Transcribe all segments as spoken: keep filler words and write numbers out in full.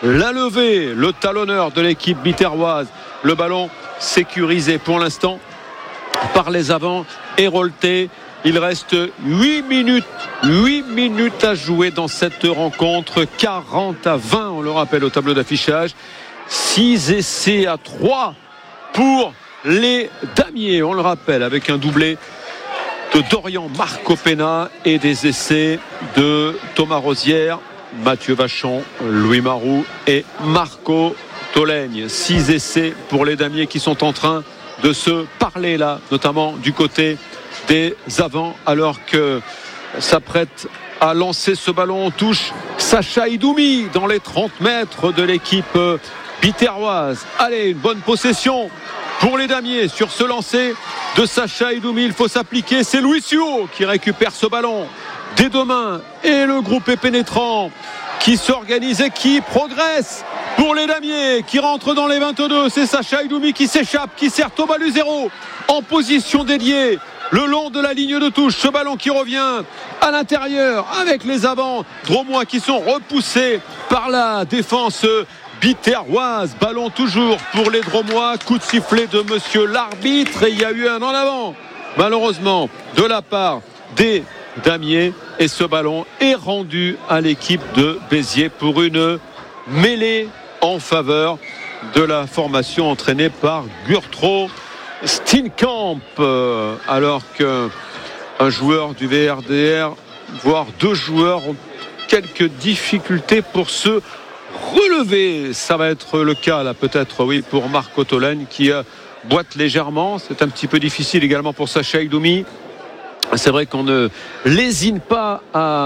la levée, le talonneur de l'équipe biterroise. Le ballon sécurisé pour l'instant par les avants. Hérolté. Il reste huit minutes, huit minutes à jouer dans cette rencontre. quarante à vingt, on le rappelle au tableau d'affichage. six essais à trois pour les damiers, on le rappelle, avec un doublé de Dorian Marcopena et des essais de Thomas Rosière, Mathieu Vachon, Louis Maroux et Marco Tolègne. Six essais pour les damiers qui sont en train de se parler là, notamment du côté des avants, alors que s'apprête à lancer ce ballon. On touche Sacha Idoumi dans les trente mètres de l'équipe biterroise. Allez, une bonne possession pour les damiers sur ce lancer de Sacha Idoumi. Il faut s'appliquer, c'est Louis Suot qui récupère ce ballon des deux mains, et le groupe est pénétrant qui s'organise et qui progresse pour les damiers, qui rentre dans les vingt-deux. C'est Sacha Idoumi qui s'échappe, qui sert Thomas Luzero en position dédiée le long de la ligne de touche. Ce ballon qui revient à l'intérieur avec les avants dromois qui sont repoussés par la défense biterroise. Ballon toujours pour les dromois. Coup de sifflet de monsieur l'arbitre, et il y a eu un en avant malheureusement de la part des damiers, et ce ballon est rendu à l'équipe de Béziers pour une mêlée en faveur de la formation entraînée par Gurtro Steenkamp, euh, alors qu'un joueur du V R D R, voire deux joueurs, ont quelques difficultés pour se relever. Ça va être le cas là peut-être, oui, pour Marco Tolègne qui euh, boite légèrement. C'est un petit peu difficile également pour Sacha Idoumi. C'est vrai qu'on ne lésine pas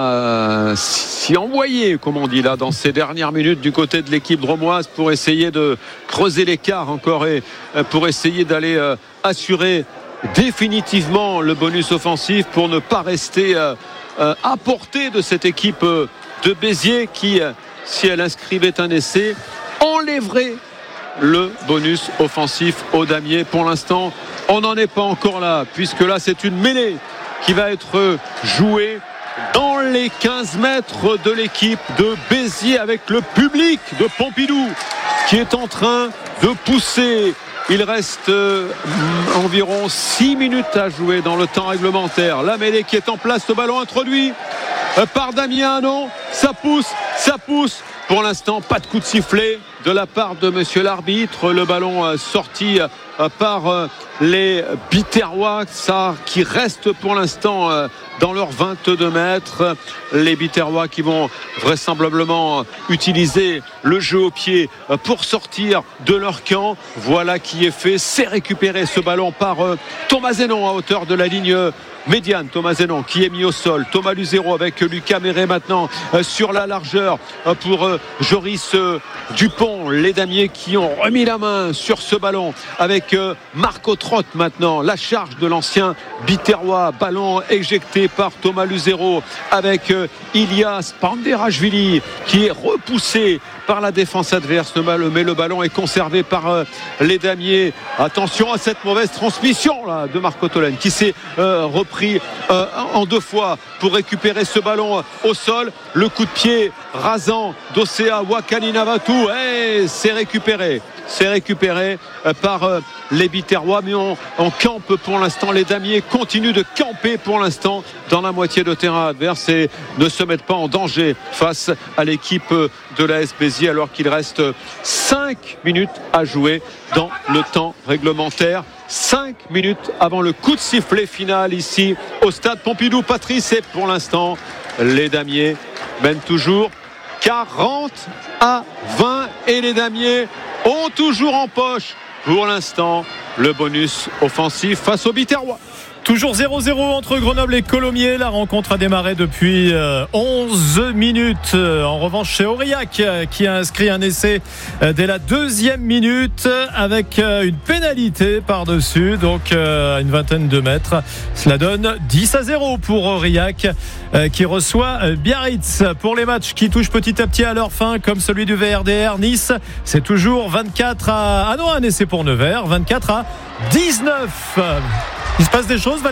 à s'y envoyer, comme on dit là, dans ces dernières minutes du côté de l'équipe dromoise, pour essayer de creuser l'écart encore et pour essayer d'aller assurer définitivement le bonus offensif, pour ne pas rester à portée de cette équipe de Béziers qui, si elle inscrivait un essai, enlèverait le bonus offensif aux damiers. Pour l'instant, on n'en est pas encore là, puisque là c'est une mêlée qui va être jouée dans les quinze mètres de l'équipe de Béziers, avec le public de Pompidou qui est en train de pousser. Il reste euh, environ six minutes à jouer dans le temps réglementaire. La mêlée qui est en place, le ballon introduit euh, par Damien. Non, ça pousse, ça pousse. Pour l'instant, pas de coup de sifflet de la part de monsieur l'arbitre. Le ballon euh, sorti euh, par euh, les Biterrois, ça qui reste pour l'instant euh, dans leurs vingt-deux mètres. Les Biterrois qui vont vraisemblablement utiliser le jeu au pied euh, pour sortir de leur camp. Voilà qui est fait. C'est récupéré ce ballon par euh, Thomas Zénon à hauteur de la ligne médiane. Thomas Zénon qui est mis au sol. Thomas Luzero avec Lucas Méré maintenant euh, sur la largeur euh, pour euh, Joris euh, Dupont. Les damiers qui ont remis la main sur ce ballon avec euh, Marco Trott maintenant. La charge de l'ancien Biterrois. Ballon éjecté par Thomas Luzero avec euh, Ilias Panderashvili qui est repoussé par la défense adverse. Mais le ballon est conservé par euh, les damiers. Attention à cette mauvaise transmission là, de Marco Tolègne qui s'est euh, repris euh, en deux fois pour récupérer ce ballon au sol. Le coup de pied rasant d'Ocea Wakaninavatu, hey, c'est récupéré. C'est récupéré par euh, les Biterrois, mais on, on campe pour l'instant. Les damiers continuent de camper pour l'instant dans la moitié de terrain adverse et ne se mettent pas en danger face à l'équipe de l'A S Béziers, alors qu'il reste cinq minutes à jouer dans le temps réglementaire. cinq minutes avant le coup de sifflet final ici au stade Pompidou. Patrice, et pour l'instant les damiers mènent toujours quarante à vingt et les damiers ont toujours en poche pour l'instant le bonus offensif face aux Biterrois. Toujours zéro zéro entre Grenoble et Colomiers. La rencontre a démarré depuis onze minutes. En revanche, chez Aurillac qui a inscrit un essai dès la deuxième minute avec une pénalité par-dessus, donc à une vingtaine de mètres. Cela donne dix à zéro pour Aurillac qui reçoit Biarritz. Pour les matchs qui touchent petit à petit à leur fin, comme celui du V R D R Nice, c'est toujours vingt-quatre à... Ah non, un essai pour Nevers, vingt-quatre à dix-neuf. Il se passe des choses, Valérie ?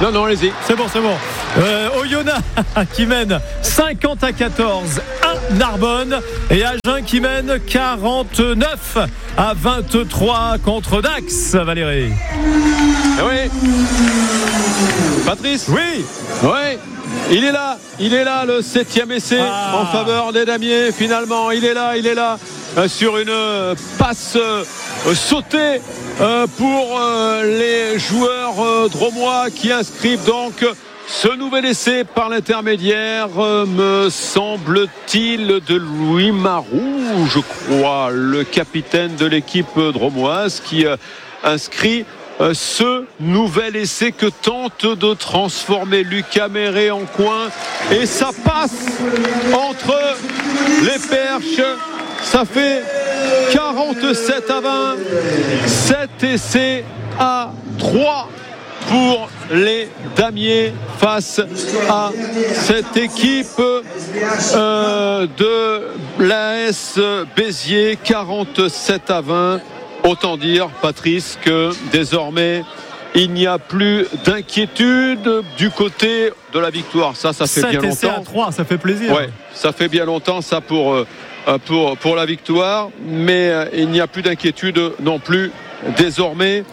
Non, non, allez-y. C'est bon, c'est bon. Euh, Oyonnax qui mène cinquante à quatorze à Narbonne et Agen qui mène quarante-neuf à vingt-trois contre Dax, Valérie. Oui. Patrice. Oui. Oui. Il est là, il est là, le septième essai ah. en faveur des Damiers. Finalement, il est là, il est là, euh, sur une euh, passe euh, sautée euh, pour euh, les joueurs euh, dromois qui inscrivent donc ce nouvel essai par l'intermédiaire, euh, me semble-t-il, de Louis Marou, je crois, le capitaine de l'équipe dromoise qui euh, inscrit ce nouvel essai que tente de transformer Lucas Méré en coin, et ça passe entre les perches. Ça fait quarante-sept à vingt, sept essais à trois pour les Damiers face à cette équipe euh, de l'A S Béziers. Quarante-sept à vingt. Autant dire, Patrice, que désormais, il n'y a plus d'inquiétude du côté de la victoire. Ça, ça fait bien longtemps. sept essais à trois, ça fait plaisir. Ouais, ça fait bien longtemps, ça, pour, pour, pour la victoire. Mais il n'y a plus d'inquiétude non plus, désormais,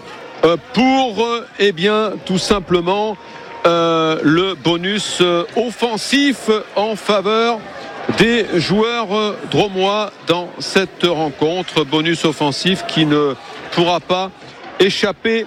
pour, eh bien, tout simplement, euh, le bonus offensif en faveur des joueurs dromois dans cette rencontre. Bonus offensif qui ne pourra pas échapper,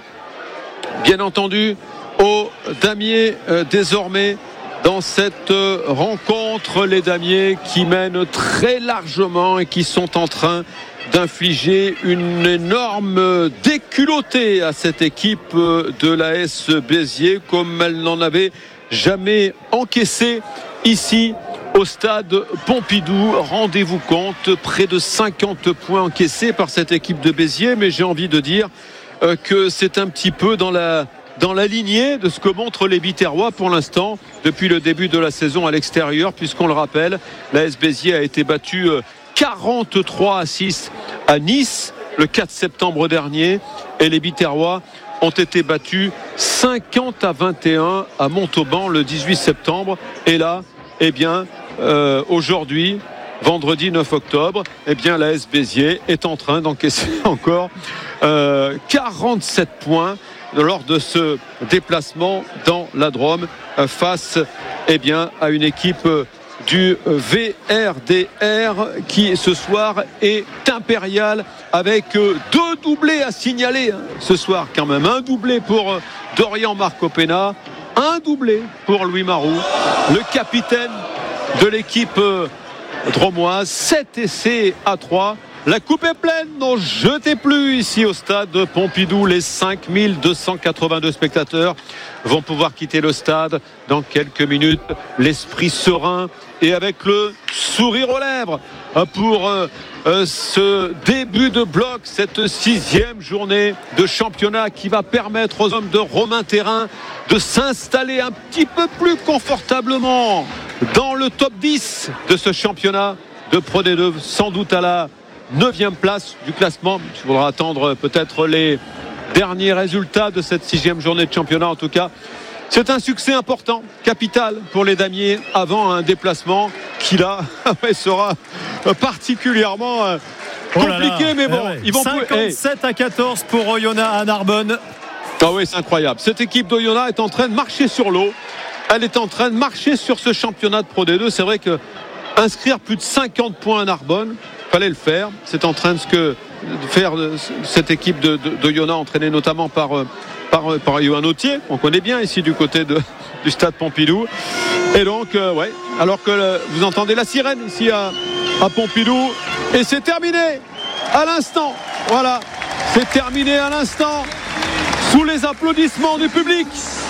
bien entendu, aux Damiers euh, désormais dans cette rencontre. Les Damiers qui mènent très largement et qui sont en train d'infliger une énorme déculottée à cette équipe de l'A S Béziers, comme elle n'en avait jamais encaissé ici au stade Pompidou. Rendez-vous compte, près de cinquante points encaissés par cette équipe de Béziers, mais j'ai envie de dire euh, que c'est un petit peu dans la, dans la lignée de ce que montrent les Biterrois pour l'instant, depuis le début de la saison à l'extérieur, puisqu'on le rappelle, l'A S Béziers a été battue euh, quarante-trois à six à Nice le quatre septembre dernier, et les Biterrois ont été battus cinquante à vingt et un à Montauban le dix-huit septembre. Et là, eh bien, euh, aujourd'hui, vendredi neuf octobre, eh bien, l'A S Béziers est en train d'encaisser encore euh, quarante-sept points lors de ce déplacement dans la Drôme euh, face, eh bien, à une équipe euh, du V R D R qui ce soir est impérial, avec deux doublés à signaler hein, ce soir quand même. Un doublé pour Dorian Marcopena, un doublé pour Louis Marou, le capitaine de l'équipe dromoise. Sept essais à trois. La coupe est pleine, n'en jetez plus ici au stade de Pompidou. Les cinq mille deux cent quatre-vingt-deux spectateurs vont pouvoir quitter le stade dans quelques minutes, l'esprit serein et avec le sourire aux lèvres pour euh, euh, ce début de bloc, cette sixième journée de championnat qui va permettre aux hommes de Romain Thérin de s'installer un petit peu plus confortablement dans le top dix de ce championnat de Pro D deux, sans doute à la neuvième place du classement. Il faudra attendre peut-être les derniers résultats de cette sixième journée de championnat. En tout cas, c'est un succès important, capital pour les Damiers avant un déplacement qui là sera particulièrement compliqué. Oh là là, mais bon, eh ouais. ils vont cinquante-sept à quatorze pour Oyonnax à Narbonne. Ah oui, c'est incroyable. Cette équipe d'Oyonnax est en train de marcher sur l'eau. Elle est en train de marcher sur ce championnat de Pro D deux. C'est vrai que inscrire plus de cinquante points à Narbonne, fallait le faire. C'est en train de, ce que, de faire de, cette équipe de, de, de Oyonnax, entraînée notamment par, par, par Johan Autier, qu'on connaît bien ici du côté de, du stade Pompidou. Et donc, euh, ouais, alors que le, vous entendez la sirène ici à, à Pompidou. Et c'est terminé à l'instant. Voilà, c'est terminé à l'instant sous les applaudissements du public.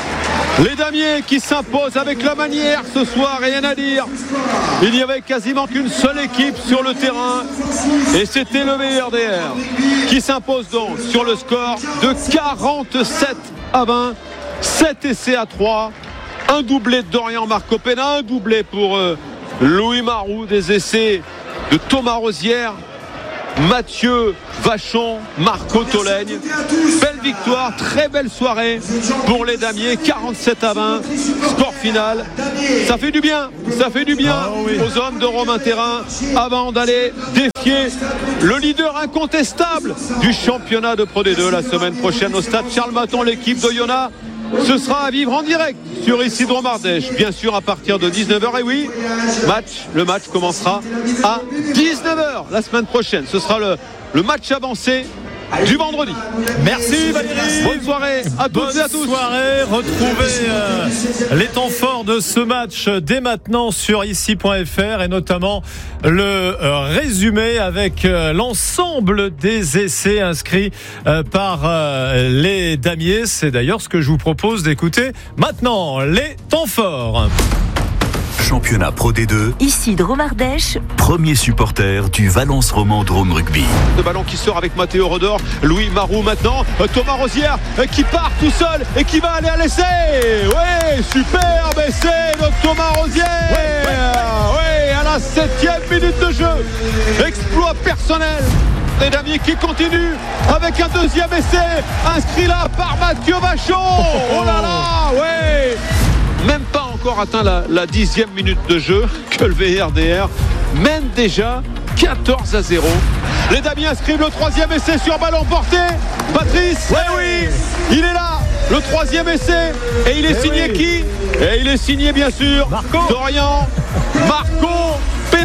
Les Damiers qui s'imposent avec la manière ce soir, rien à dire. Il n'y avait quasiment qu'une seule équipe sur le terrain et c'était le V R D R qui s'impose donc sur le score de quarante-sept à vingt. sept essais à trois. Un doublé de Dorian Marcopena, un doublé pour euh, Louis Marou, des essais de Thomas Rosière Mathieu Vachon, Marco Tolègne. Belle victoire, très belle soirée pour les Damiers, quarante-sept à vingt, score final. Ça fait du bien, ça fait du bien oh oui. aux hommes de Romain Thérin avant d'aller défier le leader incontestable du championnat de Pro D deux la semaine prochaine au stade Charles Maton. L'équipe de Yona, ce sera à vivre en direct sur Isidro Mardèche, bien sûr à partir de dix-neuf heures. Et oui, match, le match commencera à dix-neuf heures la semaine prochaine. Ce sera le, le match avancé du vendredi. Merci Valérie. Bonne soirée à toutes Bonne et à tous. Bonne soirée. Retrouvez euh, les temps forts de ce match dès maintenant sur ici point f r et notamment le euh, résumé avec euh, l'ensemble des essais inscrits euh, par euh, les Damiers. C'est d'ailleurs ce que je vous propose d'écouter maintenant. Les temps forts. Championnat Pro D deux. Isidro Mardèche, Premier supporter du Valence Roman Drôme Rugby. Le ballon qui sort avec Mathéo Rodor, Louis Marou maintenant, Thomas Rosière qui part tout seul et qui va aller à l'essai. Oui, superbe essai de Thomas Rosière. Oui, oui, oui. oui, à la septième minute de jeu. Exploit personnel. Les Damiers qui continuent avec un deuxième essai inscrit là par Mathieu Vachon. Oh là là, ouais. Même pas encore atteint la, la dixième minute de jeu que le V R D R mène déjà quatorze à zéro. Les Damiers inscrivent le troisième essai sur ballon porté. Patrice, ouais, oui, il est là, le troisième essai. Et il est et signé oui. qui Et il est signé bien sûr Marco Dorian Marco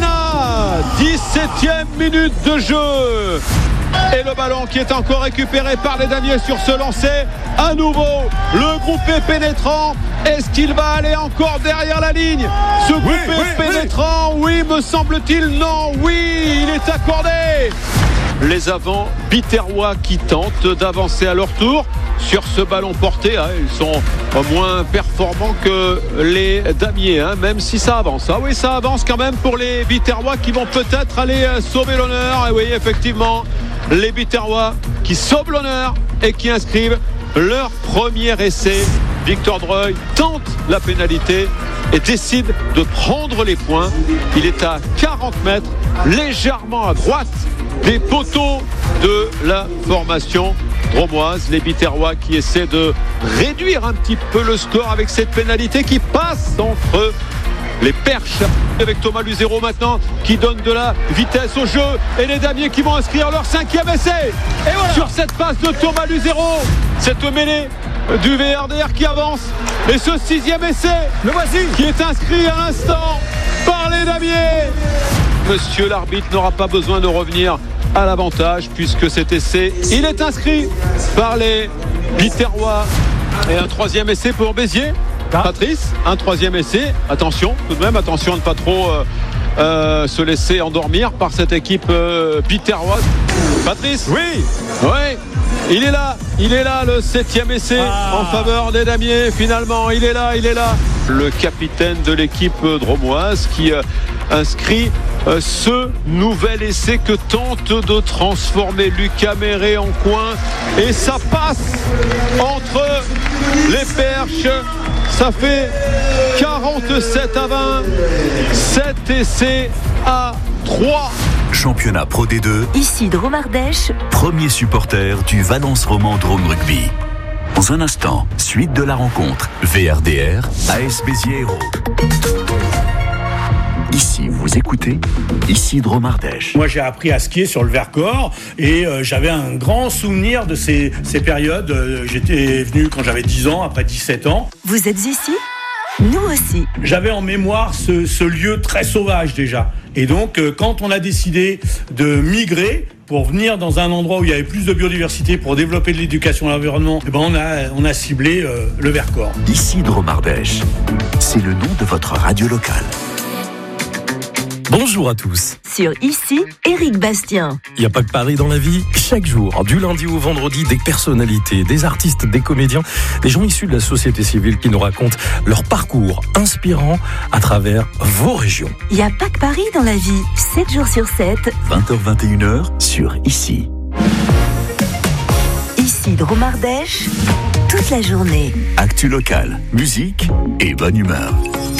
Pena. dix-septième minute de jeu. Et le ballon qui est encore récupéré par les Damiers sur ce lancer. À nouveau, le groupé pénétrant. Est-ce qu'il va aller encore derrière la ligne? Ce groupé oui, oui, pénétrant, oui. oui, me semble-t-il, non, oui, il est accordé. Les avants biterrois qui tentent d'avancer à leur tour sur ce ballon porté. Hein, ils sont moins performants que les Damiers, hein, même si ça avance. Ah oui, ça avance quand même pour les biterrois qui vont peut-être aller sauver l'honneur. Et oui, effectivement, les biterrois qui sauvent l'honneur et qui inscrivent leur premier essai. Victor Dreuil tente la pénalité et décide de prendre les points. Il est à quarante mètres, légèrement à droite des poteaux de la formation dromoise. Les biterrois qui essaient de réduire un petit peu le score avec cette pénalité qui passe entre les perches avec Thomas Luzero maintenant qui donne de la vitesse au jeu et les Damiers qui vont inscrire leur cinquième essai. Et voilà. Sur cette passe de Thomas Luzero, cette mêlée du V R D R qui avance et ce sixième essai, le voici, qui est inscrit à l'instant par les Damiers. Monsieur l'arbitre n'aura pas besoin de revenir à l'avantage puisque cet essai, il est inscrit par les Biterrois. Et un troisième essai pour Béziers. Patrice, un troisième essai. Attention, tout de même, attention à ne pas trop euh, euh, se laisser endormir par cette équipe euh, biterroise. Patrice, oui, oui, il est là, il est là, le septième essai ah. en faveur des Damiers. Finalement, il est là, il est là. Le capitaine de l'équipe dromoise qui euh, inscrit euh, ce nouvel essai que tente de transformer Lucas Méré en coin. Et ça passe entre les perches. Ça fait quarante-sept à vingt, sept essais à trois. Championnat Pro D deux. Isidro Mardèche, Premier supporter du Valence Roman Drôme Rugby. Dans un instant, suite de la rencontre V R D R, A S Béziers Hérault. Ici, vous écoutez Isidro Mardèche. Moi, j'ai appris à skier sur le Vercors et euh, j'avais un grand souvenir de ces, ces périodes. Euh, j'étais venu quand j'avais dix ans, après dix-sept ans. Vous êtes ici ? Nous aussi. J'avais en mémoire ce, ce lieu très sauvage déjà. Et donc, euh, quand on a décidé de migrer pour venir dans un endroit où il y avait plus de biodiversité pour développer de l'éducation à l'environnement, eh ben on a, on a ciblé euh, le Vercors. Isidro Mardèche, c'est le nom de votre radio locale. Bonjour à tous. Sur Ici, Éric Bastien. Il n'y a pas que Paris dans la vie. Chaque jour, du lundi au vendredi, des personnalités, des artistes, des comédiens, des gens issus de la société civile qui nous racontent leur parcours inspirant à travers vos régions. Il n'y a pas que Paris dans la vie. sept jours sur sept. vingt heures vingt et une heures sur Ici. Isidro Mardèche, toute la journée. Actu locale, musique et bonne humeur.